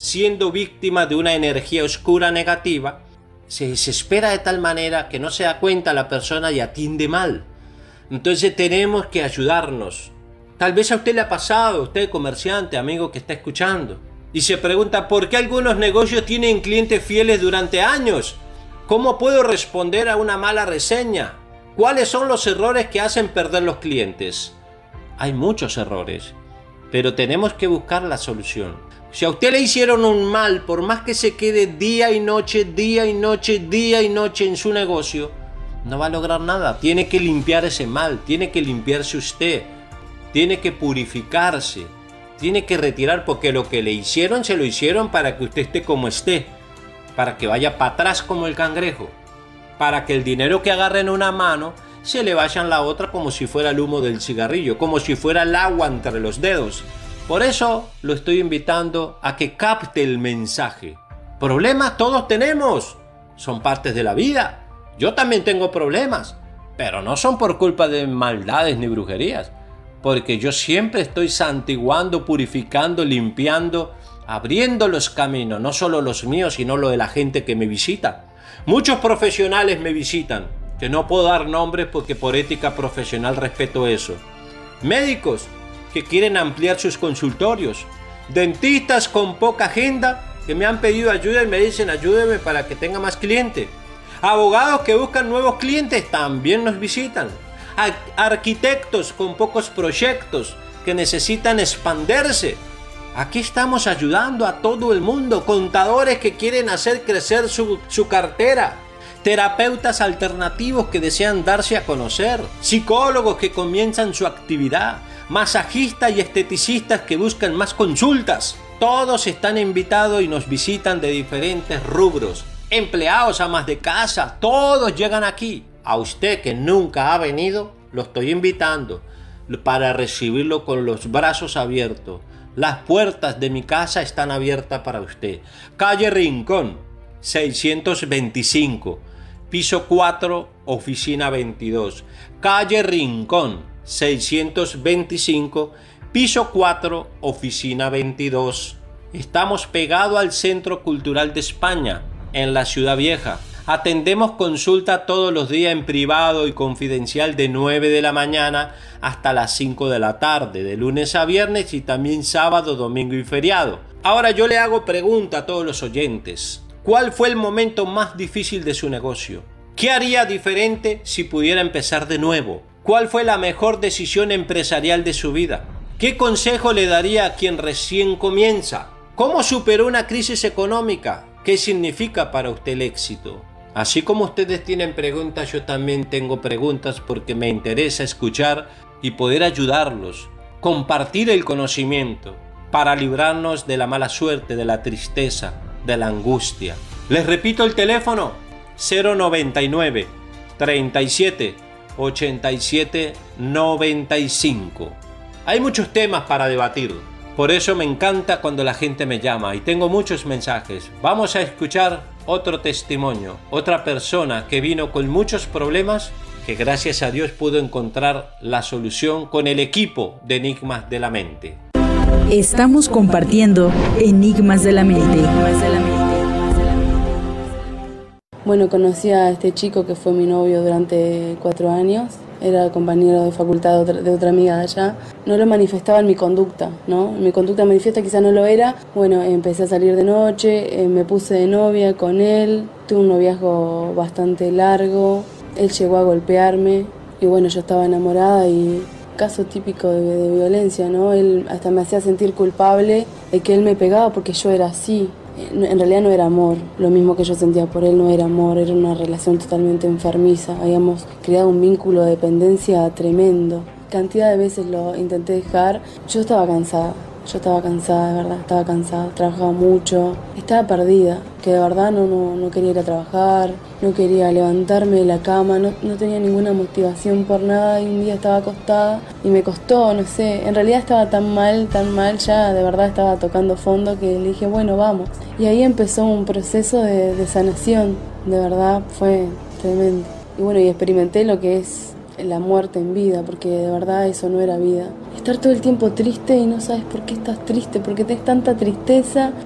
siendo víctima de una energía oscura negativa, se desespera de tal manera que no se da cuenta la persona y atiende mal. Entonces tenemos que ayudarnos. Tal vez a usted le ha pasado, usted comerciante, amigo que está escuchando, y se pregunta ¿por qué algunos negocios tienen clientes fieles durante años? ¿Cómo puedo responder a una mala reseña? ¿Cuáles son los errores que hacen perder los clientes? Hay muchos errores, pero tenemos que buscar la solución. Si a usted le hicieron un mal, por más que se quede día y noche, día y noche, día y noche en su negocio, no va a lograr nada. Tiene que limpiar ese mal, tiene que limpiarse usted, tiene que purificarse, tiene que retirar, porque lo que le hicieron se lo hicieron para que usted esté como esté, para que vaya para atrás como el cangrejo, para que el dinero que agarre en una mano se le vaya en la otra como si fuera el humo del cigarrillo, como si fuera el agua entre los dedos. Por eso lo estoy invitando a que capte el mensaje. Problemas todos tenemos, son partes de la vida. Yo también tengo problemas, pero no son por culpa de maldades ni brujerías, porque yo siempre estoy santiguando, purificando, limpiando, abriendo los caminos, no solo los míos, sino los de la gente que me visita. Muchos profesionales me visitan, que no puedo dar nombres porque por ética profesional respeto eso. Médicos que quieren ampliar sus consultorios, dentistas con poca agenda que me han pedido ayuda y me dicen ayúdeme para que tenga más clientes. Abogados que buscan nuevos clientes también nos visitan. Arquitectos con pocos proyectos que necesitan expandirse. Aquí estamos ayudando a todo el mundo. Contadores que quieren hacer crecer su cartera. Terapeutas alternativos que desean darse a conocer. Psicólogos que comienzan su actividad. Masajistas y esteticistas que buscan más consultas. Todos están invitados y nos visitan de diferentes rubros. Empleados, amas de casa, todos llegan aquí. A usted que nunca ha venido, lo estoy invitando para recibirlo con los brazos abiertos. Las puertas de mi casa están abiertas para usted. Calle Rincón, 625, piso 4, oficina 22. Calle Rincón, 625, piso 4, oficina 22. Estamos pegados al Centro Cultural de España, en la Ciudad Vieja. Atendemos consulta todos los días en privado y confidencial de 9 de la mañana hasta las 5 de la tarde, de lunes a viernes y también sábado, domingo y feriado. Ahora yo le hago pregunta a todos los oyentes. ¿Cuál fue el momento más difícil de su negocio? ¿Qué haría diferente si pudiera empezar de nuevo? ¿Cuál fue la mejor decisión empresarial de su vida? ¿Qué consejo le daría a quien recién comienza? ¿Cómo superó una crisis económica? ¿Qué significa para usted el éxito? Así como ustedes tienen preguntas, yo también tengo preguntas porque me interesa escuchar y poder ayudarlos, compartir el conocimiento para librarnos de la mala suerte, de la tristeza, de la angustia. Les repito el teléfono 099 37 87 95. Hay muchos temas para debatir. Por eso me encanta cuando la gente me llama y tengo muchos mensajes. Vamos a escuchar otro testimonio, otra persona que vino con muchos problemas que gracias a Dios pudo encontrar la solución con el equipo de Enigmas de la Mente. Estamos compartiendo Enigmas de la Mente. Bueno, conocí a este chico que fue mi novio durante 4 años. Era compañero de facultad de otra amiga de allá. No lo manifestaba en mi conducta, ¿no? En mi conducta manifiesta quizá no lo era. Bueno, empecé a salir de noche, me puse de novia con él. Tuve un noviazgo bastante largo. Él llegó a golpearme y bueno, yo estaba enamorada y caso típico de violencia, ¿no? Él hasta me hacía sentir culpable de que él me pegaba porque yo era así. En realidad no era amor, lo mismo que yo sentía por él no era amor, era una relación totalmente enfermiza. Habíamos creado un vínculo de dependencia tremendo. Cantidad de veces lo intenté dejar, yo estaba cansada, de verdad, estaba cansada, trabajaba mucho, estaba perdida, que de verdad no quería ir a trabajar, no quería levantarme de la cama, no tenía ninguna motivación por nada y un día estaba acostada y me costó, no sé, en realidad estaba tan mal, ya de verdad estaba tocando fondo que le dije, bueno, vamos. Y ahí empezó un proceso de sanación, de verdad fue tremendo. Y bueno, y experimenté lo que es la muerte en vida, porque de verdad eso no era vida. Estar todo el tiempo triste y no sabes por qué estás triste, por qué tenés tanta tristeza